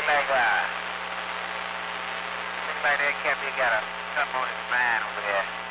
like that, Captain, you got something on his mind over there.